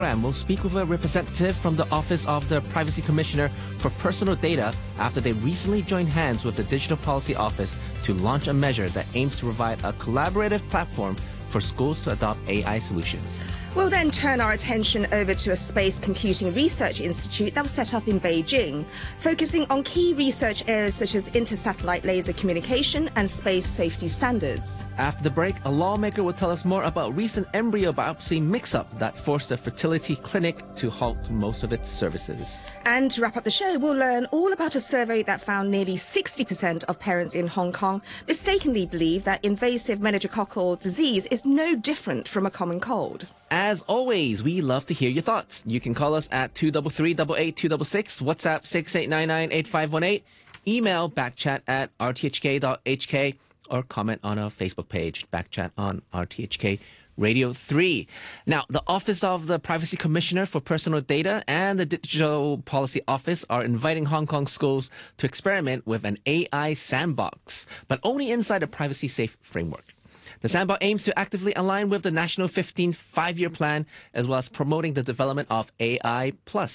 We'll speak with a representative from the Office of the Privacy Commissioner for Personal Data after they recently joined hands with the Digital Policy Office to launch a measure that aims to provide a collaborative platform for schools to adopt AI solutions. We'll then turn our attention over to a space computing research institute that was set up in Beijing, focusing on key research areas such as intersatellite laser communication and space safety standards. After the break, a lawmaker will tell us more about recent embryo biopsy mix-up that forced a fertility clinic to halt most of its services. And to wrap up the show, we'll learn all about a survey that found nearly 60% of parents in Hong Kong mistakenly believe that invasive meningococcal disease is no different from a common cold. As always, we love to hear your thoughts. You can call us at 233-88-266, WhatsApp 6899-8518, email backchat@rthk.hk, or comment on our Facebook page, Backchat on RTHK Radio 3. Now, the Office of the Privacy Commissioner for Personal Data and the Digital Policy Office are inviting Hong Kong schools to experiment with an AI sandbox, but only inside a privacy-safe framework. The sandbox aims to actively align with the National 15th Five-Year Plan, as well as promoting the development of AI+.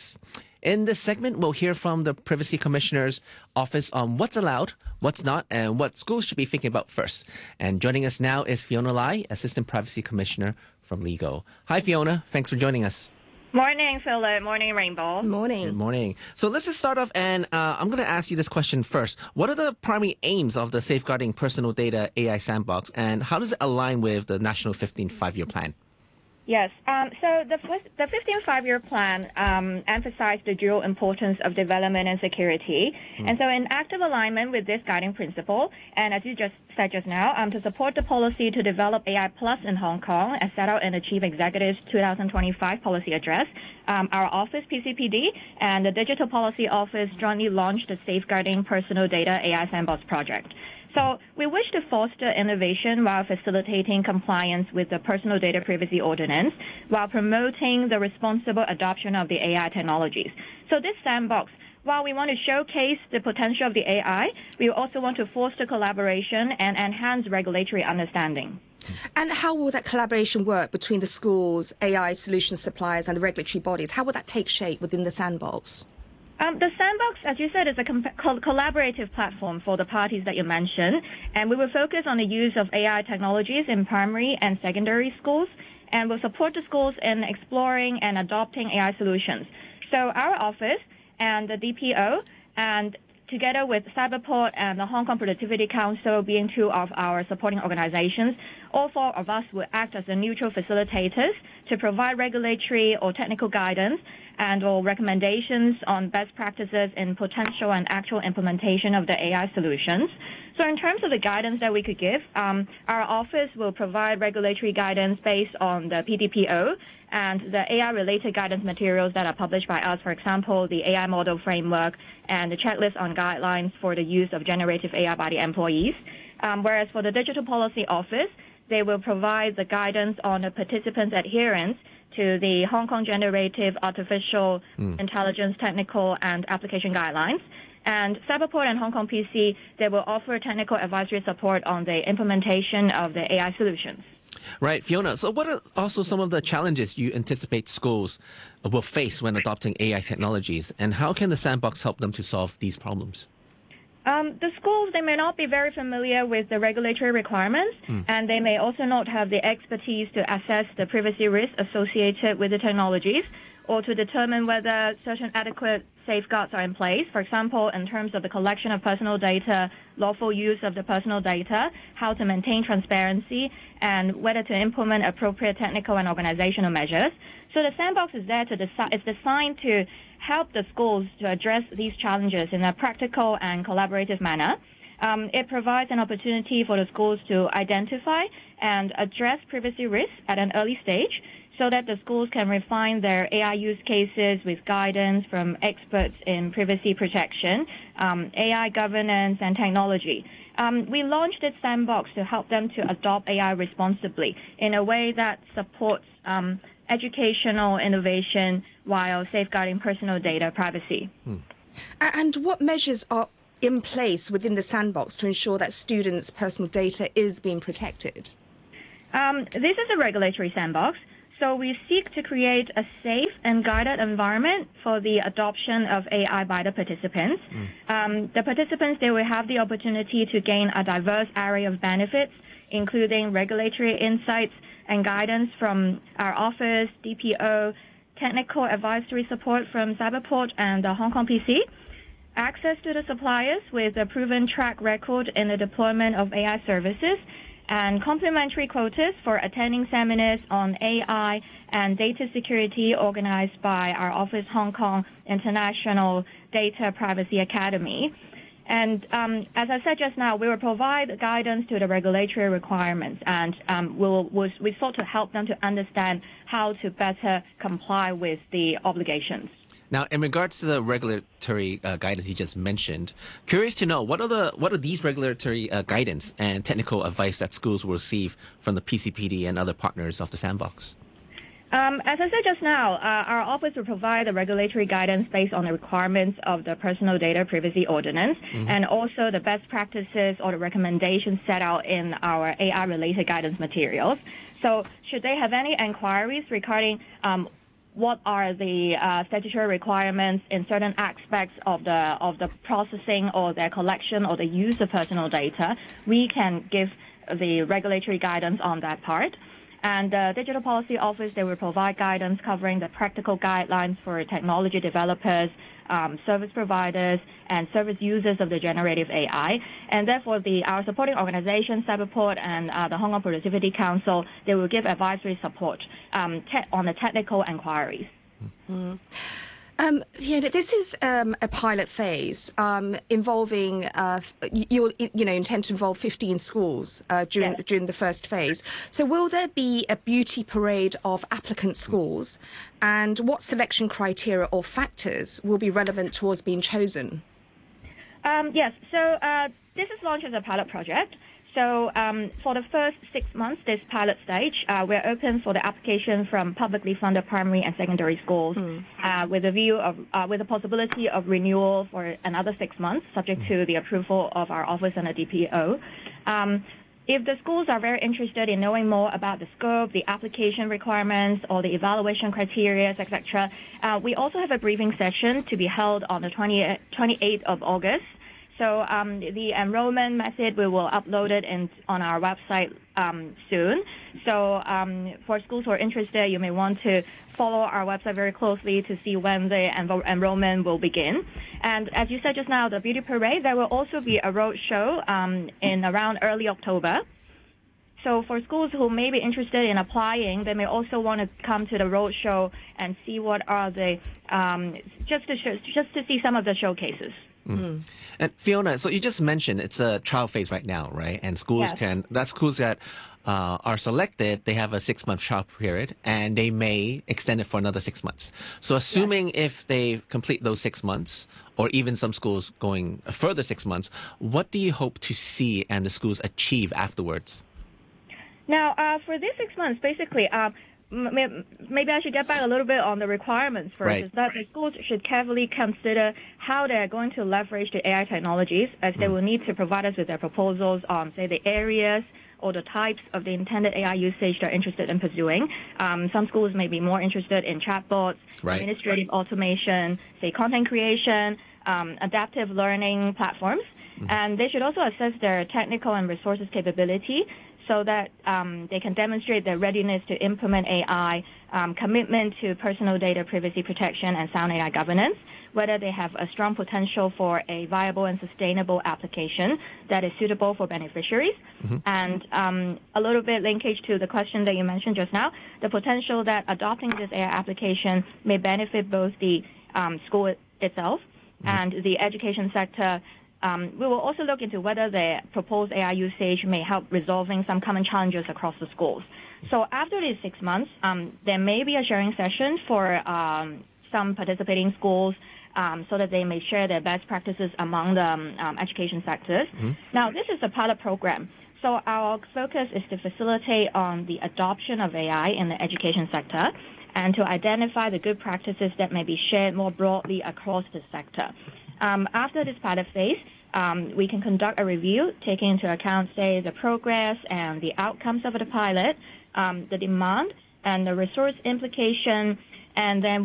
In this segment, we'll hear from the Privacy Commissioner's office on what's allowed, what's not, and what schools should be thinking about first. And joining us now is Fiona Lai, Assistant Privacy Commissioner from LEGO. Hi, Fiona. Thanks for joining us. Morning, Philip. Morning, Rainbow. Morning. Good morning. So let's just start off, and I'm going to ask you this question first. What are the primary aims of the Safeguarding Personal Data AI Sandbox, and how does it align with the National 15th Five-Year Plan? Yes. So the 15th Five-Year Plan emphasized the dual importance of development and security. And so in active alignment with this guiding principle, and as you just said just now, to support the policy to develop AI Plus in Hong Kong, as set out in the Chief Executive's 2025 policy address, our office, PCPD, and the Digital Policy Office jointly launched the Safeguarding Personal Data AI Sandbox project. So we wish to foster innovation while facilitating compliance with the Personal Data Privacy Ordinance, while promoting the responsible adoption of the AI technologies. So this sandbox, while we want to showcase the potential of the AI, we also want to foster collaboration and enhance regulatory understanding. And how will that collaboration work between the schools, AI solution suppliers, and the regulatory bodies? How will that take shape within the sandbox? The sandbox, as you said, is a collaborative platform for the parties that you mentioned, and we will focus on the use of AI technologies in primary and secondary schools, and will support the schools in exploring and adopting AI solutions. So our office and the DPO, and together with Cyberport and the Hong Kong Productivity Council being two of our supporting organizations, all four of us will act as the neutral facilitators to provide regulatory or technical guidance and or recommendations on best practices in potential and actual implementation of the AI solutions. So in terms of the guidance that we could give, our office will provide regulatory guidance based on the PDPO and the AI-related guidance materials that are published by us, for example, the AI model framework and the checklist on guidelines for the use of generative AI by the employees. Whereas for the Digital Policy Office, they will provide the guidance on the participants' adherence to the Hong Kong Generative Artificial Intelligence Technical and Application Guidelines. And Cyberport and Hong Kong PC, they will offer technical advisory support on the implementation of the AI solutions. Right, Fiona. So what are also some of the challenges you anticipate schools will face when adopting AI technologies, and how can the sandbox help them to solve these problems? The schools, they may not be very familiar with the regulatory requirements, and they may also not have the expertise to assess the privacy risk associated with the technologies, or to determine whether certain adequate safeguards are in place. For example, in terms of the collection of personal data, lawful use of the personal data, how to maintain transparency, and whether to implement appropriate technical and organizational measures. So the sandbox is there it's designed to help the schools to address these challenges in a practical and collaborative manner. It provides an opportunity for the schools to identify and address privacy risks at an early stage, so that the schools can refine their AI use cases with guidance from experts in privacy protection, AI governance, and technology. We launched this sandbox to help them to adopt AI responsibly in a way that supports educational innovation while safeguarding personal data privacy. And what measures are in place within the sandbox to ensure that students' personal data is being protected? This is a regulatory sandbox. So we seek to create a safe and guided environment for the adoption of AI by the participants. The participants, they will have the opportunity to gain a diverse array of benefits, including regulatory insights and guidance from our office, DPO, technical advisory support from Cyberport and the Hong Kong PC, access to the suppliers with a proven track record in the deployment of AI services, and complimentary quotas for attending seminars on AI and data security organized by our Office Hong Kong International Data Privacy Academy. And as I said just now, we will provide guidance to the regulatory requirements, and we sought to help them to understand how to better comply with the obligations. Now, in regards to the regulatory guidance you just mentioned, curious to know what are these regulatory guidance and technical advice that schools will receive from the PCPD and other partners of the sandbox? As I said just now, our office will provide the regulatory guidance based on the requirements of the Personal Data Privacy Ordinance, and also the best practices or the recommendations set out in our AI-related guidance materials. So should they have any inquiries regarding what are the statutory requirements in certain aspects of the processing or the collection or the use of personal data, we can give the regulatory guidance on that part. And the Digital Policy Office, they will provide guidance covering the practical guidelines for technology developers, service providers, and service users of the generative AI. And therefore, our supporting organization, Cyberport, and the Hong Kong Productivity Council, they will give advisory support on the technical inquiries. Fiona, this is a pilot phase involving, you intend to involve 15 schools during the first phase. So will there be a beauty parade of applicant schools, and what selection criteria or factors will be relevant towards being chosen? Yes, so this is launched as a pilot project. So for the first 6 months, this pilot stage, we're open for the application from publicly funded primary and secondary schools with the possibility of renewal for another 6 months, subject to the approval of our office and the DPO. If the schools are very interested in knowing more about the scope, the application requirements, or the evaluation criteria, etc., we also have a briefing session to be held on the 28th of August. So the enrollment method, we will upload it on our website soon. So for schools who are interested, you may want to follow our website very closely to see when the enrollment will begin. And as you said just now, the beauty parade, there will also be a road show in around early October. So for schools who may be interested in applying, they may also want to come to the road show and see what are the just to see some of the showcases. And Fiona, so you just mentioned it's a trial phase right now, right? And schools schools that are selected, they have a 6-month trial period, and they may extend it for another 6 months. So assuming if they complete those 6 months, or even some schools going a further 6 months, what do you hope to see and the schools achieve afterwards? Now, for these 6 months, basically, maybe I should get back a little bit on the requirements first. Right. Is that the schools should carefully consider how they're going to leverage the AI technologies, as they will need to provide us with their proposals on, say, the areas or the types of the intended AI usage they're interested in pursuing. Some schools may be more interested in chatbots, administrative automation, say, content creation, adaptive learning platforms. And they should also assess their technical and resources capability, so that they can demonstrate their readiness to implement AI, commitment to personal data privacy protection and sound AI governance, whether they have a strong potential for a viable and sustainable application that is suitable for beneficiaries. And a little bit linkage to the question that you mentioned just now, the potential that adopting this AI application may benefit both the school itself and the education sector. We will also look into whether the proposed AI usage may help resolving some common challenges across the schools. So after these 6 months, there may be a sharing session for some participating schools so that they may share their best practices among the education sectors. Now, this is a pilot program. So our focus is to facilitate on the adoption of AI in the education sector and to identify the good practices that may be shared more broadly across the sector. After this pilot phase, we can conduct a review, taking into account, say, the progress and the outcomes of the pilot, the demand, and the resource implication, and then